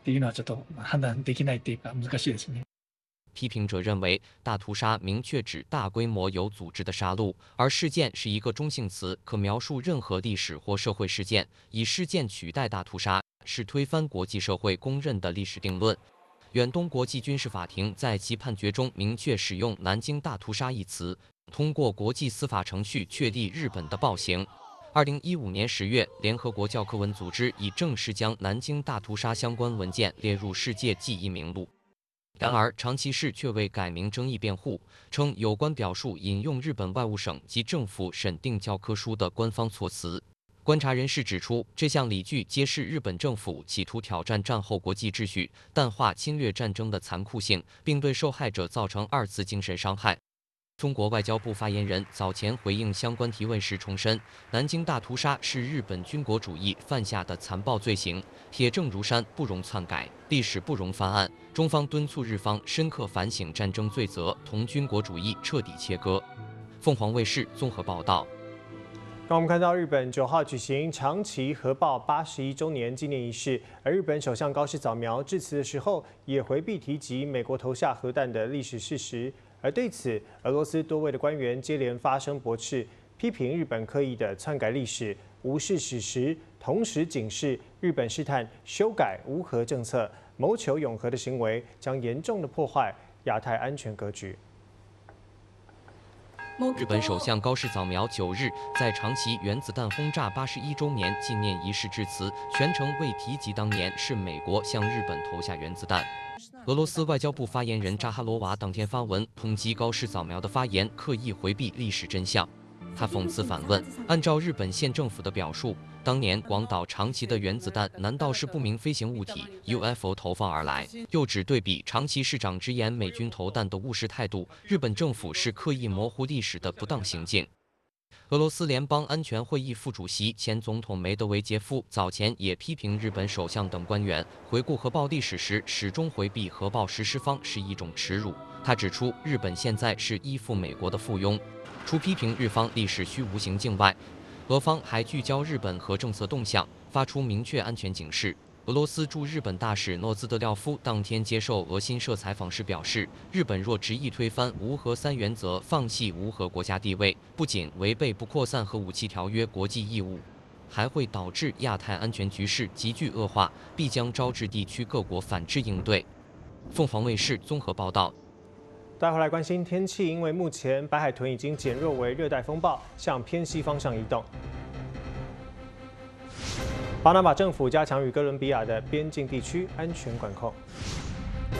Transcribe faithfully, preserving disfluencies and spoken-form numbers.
っていうのはちょっと判断できないっていうか難しいですね。 批评者认为，大屠杀明确指大规模有组织的杀戮，而事件是一个中性词，可描述任何历史或社会事件。以事件取代大屠杀，是推翻国际社会公认的历史定论。远东国际军事法庭在其判决中明确使用“南京大屠杀”一词，通过国际司法程序确立日本的暴行。二零一五年十月，联合国教科文组织已正式将南京大屠杀相关文件列入世界记忆名录。然而，长崎市却为改名争议辩护，称有关表述引用日本外务省及政府审定教科书的官方措辞。观察人士指出，这项理据揭示日本政府企图挑战战后国际秩序，淡化侵略战争的残酷性，并对受害者造成二次精神伤害。中国外交部发言人早前回应相关提问时重申，南京大屠杀是日本军国主义犯下的残暴罪行，铁证如山，不容篡改，历史不容翻案。中方敦促日方深刻反省战争罪责，同军国主义彻底切割。凤凰卫视综合报道。 刚我们看到，日本九号举行长崎核爆八十一周年纪念仪式，而日本首相高市早苗致辞的时候，也回避提及美国投下核弹的历史事实。而对此，俄罗斯多位的官员接连发声驳斥，批评日本刻意的篡改历史、无视史实，同时警示日本试探修改无核政策、谋求永和的行为，将严重的破坏亚太安全格局。 日本首相高市早苗九日在长崎原子弹轰炸八十一周年纪念仪式致辞，全程未提及当年是美国向日本投下原子弹。俄罗斯外交部发言人扎哈罗娃当天发文抨击高市早苗的发言刻意回避历史真相。他讽刺反问：按照日本县政府的表述，当年广岛、长崎的原子弹难道是不明飞行物体 U F O 投放而来？又指对比长崎市长直言美军投弹的务实态度，日本政府是刻意模糊历史的不当行径。俄罗斯联邦安全会议副主席、前总统梅德韦杰夫早前也批评日本首相等官员回顾核爆历史时始终回避核爆实施方是一种耻辱。他指出，日本现在是依附美国的附庸。除批评日方历史虚无行径外，俄方还聚焦日本核政策动向，发出明确安全警示。俄罗斯驻日本大使诺兹德廖夫当天接受俄新社采访时表示，日本若执意推翻无核三原则，放弃无核国家地位，不仅违背不扩散核武器条约国际义务，还会导致亚太安全局势急剧恶化，必将招致地区各国反制应对。凤凰卫视综合报道。 待会来关心天气，因为目前白海豚已经减弱为热带风暴，向偏西方向移动。巴拿马政府加强与哥伦比亚的边境地区安全管控。